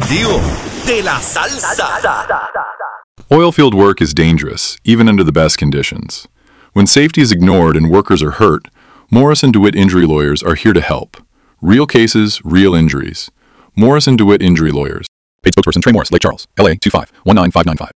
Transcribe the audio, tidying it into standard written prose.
informativo de la salsa. Oilfield work is dangerous, even under the best conditions. When safety is ignored and workers are hurt, Morris & DeWitt Injury Lawyers are here to help. Real cases, real injuries. Morris & DeWitt Injury Lawyers. Paid spokesperson Trey Morris, Lake Charles, LA 2519595.